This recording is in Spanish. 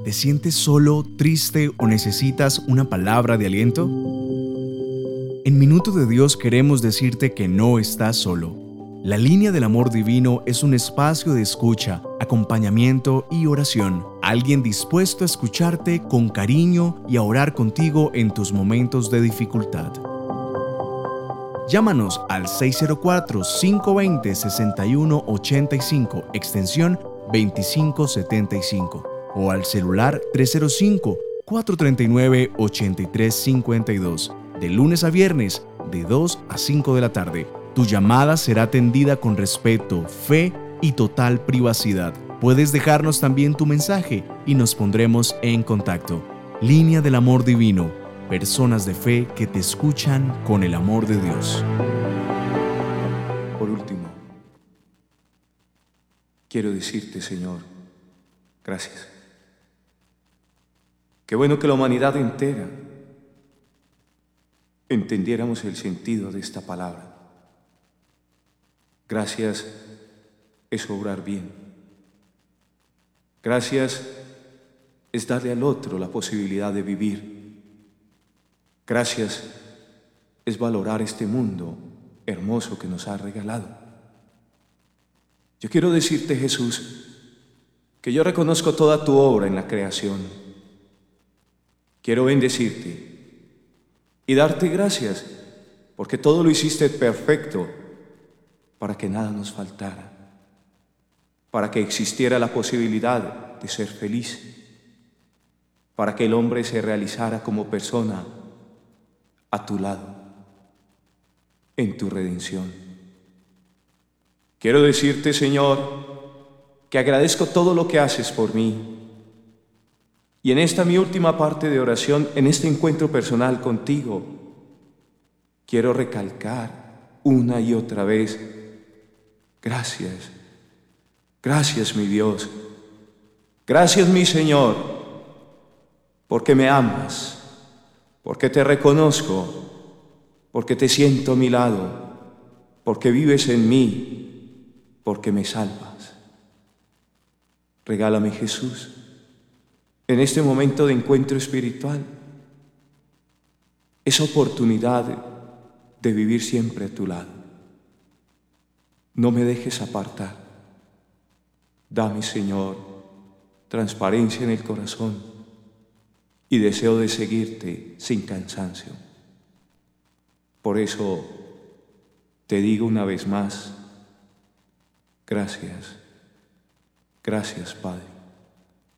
¿Te sientes solo, triste o necesitas una palabra de aliento? En Minuto de Dios queremos decirte que no estás solo. La línea del amor divino es un espacio de escucha, acompañamiento y oración. Alguien dispuesto a escucharte con cariño y a orar contigo en tus momentos de dificultad. Llámanos al 604-520-6185, extensión 2575, o al celular 305-439-8352, de lunes a viernes, de 2 a 5 de la tarde. Tu llamada será atendida con respeto, fe y total privacidad. Puedes dejarnos también tu mensaje y nos pondremos en contacto. Línea del amor divino. Personas de fe que te escuchan con el amor de Dios. Por último, quiero decirte, Señor, gracias. Qué bueno que la humanidad entera entendiéramos el sentido de esta palabra. Gracias es obrar bien. Gracias es darle al otro la posibilidad de vivir. Gracias es valorar este mundo hermoso que nos ha regalado. Yo quiero decirte, Jesús, que yo reconozco toda tu obra en la creación. Quiero bendecirte y darte gracias porque todo lo hiciste perfecto para que nada nos faltara, para que existiera la posibilidad de ser feliz, para que el hombre se realizara como persona a tu lado, en tu redención. Quiero decirte, Señor, que agradezco todo lo que haces por mí. Y en esta mi última parte de oración, en este encuentro personal contigo, quiero recalcar una y otra vez, gracias, gracias mi Dios, gracias mi Señor, porque me amas, porque te reconozco, porque te siento a mi lado, porque vives en mí, porque me salvas. Regálame, Jesús, en este momento de encuentro espiritual, esa oportunidad de vivir siempre a tu lado. No me dejes apartar. Dame, Señor, transparencia en el corazón y deseo de seguirte sin cansancio. Por eso te digo una vez más, gracias, gracias, Padre.